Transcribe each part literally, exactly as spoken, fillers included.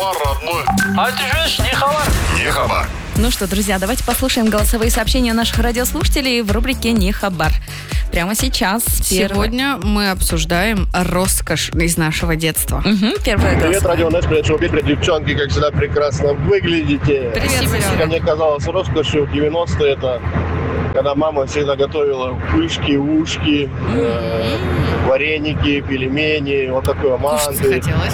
Хабар, родной. А ты живешь не Хабар? Не Хабар. Ну что, друзья, давайте послушаем голосовые сообщения наших радиослушателей в рубрике «Не Хабар». Прямо сейчас. Сегодня первое. Мы обсуждаем роскошь из нашего детства. Угу, первое голосование. Привет, Радио Нес, привет, шоу-бит, привет, девчонки, как всегда прекрасно выглядите. Привет, Как мне казалось, роскошью в девяностые это когда мама всегда готовила пышки, ушки, э, вареники, пельмени, вот такое Кушать манты. захотелось.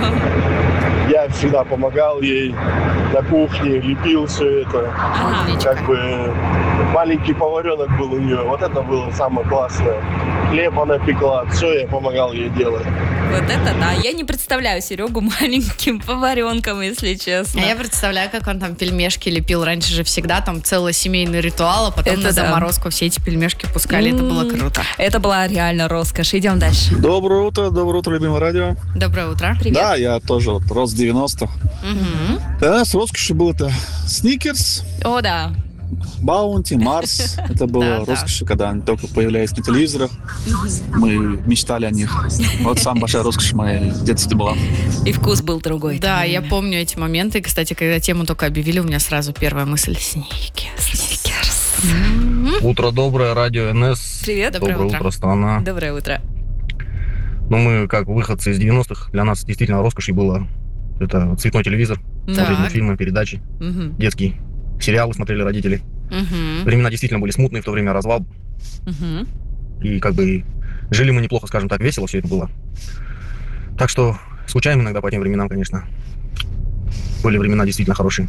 Я всегда помогал ей на кухне, лепил все это. Ага. Как бы маленький поваренок был у нее. Вот это было самое классное. Хлеб она пекла, все я помогал ей делать. Вот это да. Я не представляю Серегу маленьким поваренком, если честно. А я представляю, как он там пельмешки лепил. Раньше же всегда там целый семейный ритуал, а потом Это на да. заморозку все эти пельмешки пускали. М-м. Это было круто. Это была реально роскошь. Идем дальше. Доброе утро, доброе утро, любимое радио. Доброе утро. Привет. Да, я тоже вот рос в девяностых. Угу. Да, с роскошью был это Сникерс, О, да. Баунти, Марс. Это было Да, да. роскошью, когда они только появлялись на телевизорах. Мы мечтали о них. Вот самая большая роскошь в моей детстве была. И вкус был другой. Да, я помню эти моменты. Кстати, когда тему только объявили, у меня сразу первая мысль — Сникерс. Сникерс. Утро доброе, радио НС. Привет. Доброе Доброе утро. утро, страна. Доброе утро. Ну, мы, как выходцы из девяностых, для нас действительно роскошью было это цветной телевизор, смотреть Так. мультфильмы, передачи, Мгм. детские сериалы смотрели родители. Угу. Времена действительно были смутные, в то время развал. Мгм. И как бы жили мы неплохо, скажем так, весело все это было. Так что скучаем иногда по тем временам, конечно. Были времена действительно хорошие.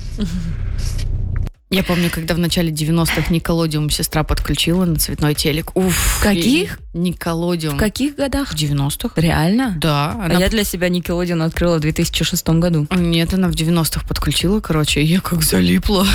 Я помню, когда в начале девяностых Никелодеум сестра подключила на цветной телек. Уф. В каких? И Никелодеум. В каких годах? В девяностых. Реально? Да. А Она... я для себя Никелодеон открыла в две тысячи шестом году. Нет, она в девяностых подключила, короче, и я как залипла.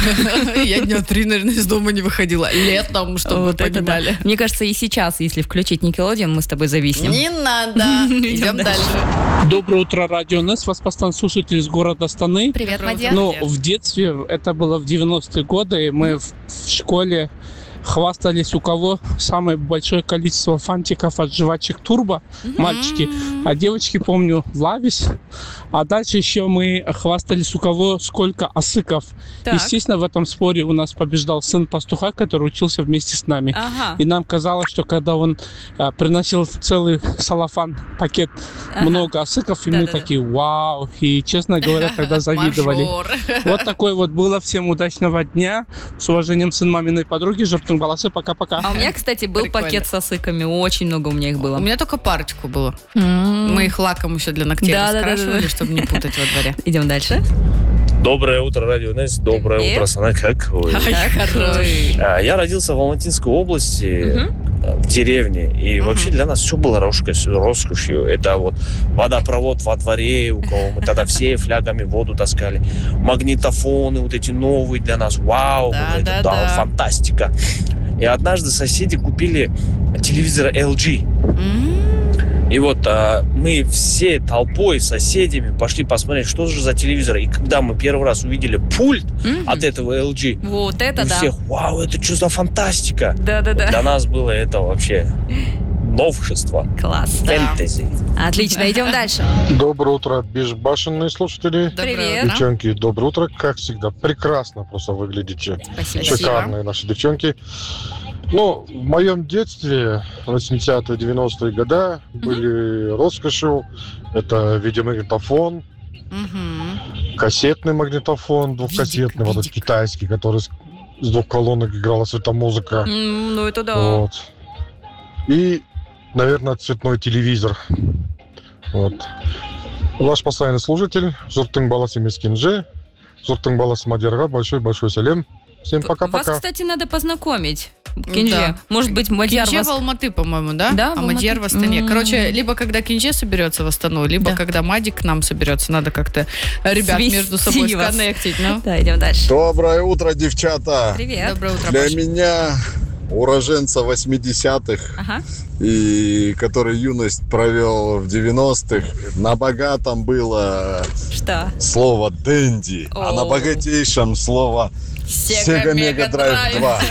Я дня три, наверное, из дома не выходила. Летом, чтобы вы Вот это да. понимали. Мне кажется, и сейчас, если включить Никелодеон, мы с тобой зависнем. Не надо. Идем дальше. Доброе утро, Радио Нес. Вас постоянно слушатель из города Астаны. Привет, Доброе Мадья. утро. Ну, в детстве, это было в девяностые годы, и мы в, в школе хвастались, у кого самое большое количество фантиков от жвачек Турбо, мальчики, а девочки, помню, Лавис. А дальше еще мы хвастались, у кого сколько осыков. Так. Естественно, в этом споре у нас побеждал сын пастуха, который учился вместе с нами. Ага. И нам казалось, что когда он а, приносил целый салафан, пакет, Ага. много осыков, и мы Да-да-да. такие, вау. И, честно говоря, тогда завидовали. Мажор. Вот такой вот было. Всем удачного дня. С уважением, сын маминой подруги. Жертвен Баласы. Пока-пока. А у меня, кстати, был Прикольно. пакет с осыками. Очень много у меня их было. У меня только парочку было. М. Мы их лаком еще для ногтей Да-да-да-да-да. раскрашивали, чтобы не путать во дворе. Идем дальше. Доброе утро, Радио Нес. Доброе Привет. утро, страна. Как вы? Ай, хорош. А, Я родился в Алматинской области, Мгм. э, в деревне. И вообще для нас все было роскошью. роскошью. Это вот водопровод во дворе, у кого мы тогда все флягами воду таскали. Магнитофоны вот эти новые для нас. Вау, Да, это, да, да, да. фантастика. И однажды соседи купили телевизор эл джи. М. И вот а, мы все толпой, соседями пошли посмотреть, что же за телевизор. И когда мы первый раз увидели пульт Мгм. от этого эл джи, Вот это у да. всех, вау, это что за фантастика. Да-да-да. Для нас было это вообще новшество, Класс. фэнтези. Отлично, идем дальше. Доброе утро, бешбашенные слушатели. Доброе Привет. утро. Девчонки, доброе утро. Как всегда, прекрасно просто выглядите. Спасибо. Шикарные наши девчонки. Ну, в моем детстве, восьмидесятые, девяностые годы, были роскошью. Это видеомагнитофон, Мгм. кассетный магнитофон, двухкассетный, вот этот Видик. китайский, который с, с двух колонок играла светомузыка. М, Ну это да. Вот. И, наверное, цветной телевизор. Вот. Ваш постоянный служитель, Журтың баласы Мескинджи, Журтың баласы Мадьярга, большой-большой салем. Всем Вас, пока-пока. кстати, надо познакомить. Кинже. Да. Может быть, Мадьяр Кинже вас... в Алматы, по-моему, да? Да, в А Мадьяр в Алматы. Астане. М. Короче, либо когда Кинже соберется в Астану, либо Да. когда Мадик к нам соберется. Надо как-то ребят Свести между собой вас. сконнектить. Ну. Да, идем дальше. Доброе утро, девчата. Привет. Доброе утро, Для Паша. меня, уроженца восьмидесятых, Ага. и который юность провел в девяностых, на богатом было Что? слово «дэнди», а на О. богатейшем слово Sega Mega Drive два.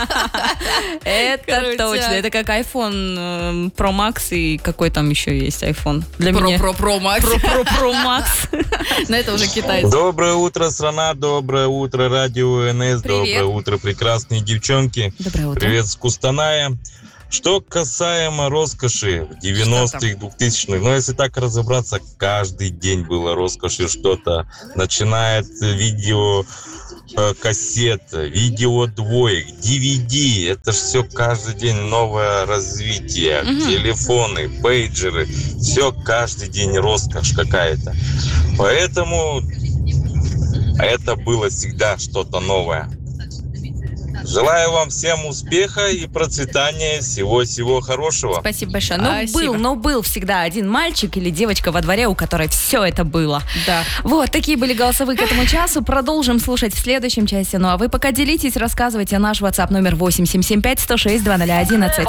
Это точно. Это как iPhone э, Pro Max и какой там еще есть iPhone. Для Про, меня. про, про, Макс. Pro, Pro, Pro Max. Но это уже китайцы. Доброе утро, страна, доброе утро, радио эн эс, Привет. доброе утро, прекрасные девчонки. Доброе утро. Привет с Кустаная. Что касаемо роскоши в девяностых, двухтысячных, ну, если так разобраться, каждый день было роскошью что-то. Начиная от видео э, кассет, видео двоек, ди ви ди. Это ж все каждый день новое развитие. Мгм. Телефоны, пейджеры. Все каждый день роскошь какая-то. Поэтому это было всегда что-то новое. Желаю вам всем успеха и процветания, всего-всего хорошего. Спасибо большое. Но Спасибо. был, но был всегда один мальчик или девочка во дворе, у которой все это было. Да. Вот, такие были голосовые к этому часу. Продолжим слушать в следующем часе. Ну а вы пока делитесь, рассказывайте. Наш WhatsApp номер восемь семь семь пять сто шесть два ноль одиннадцать.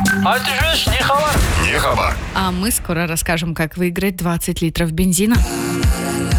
А мы скоро расскажем, как выиграть двадцать литров бензина.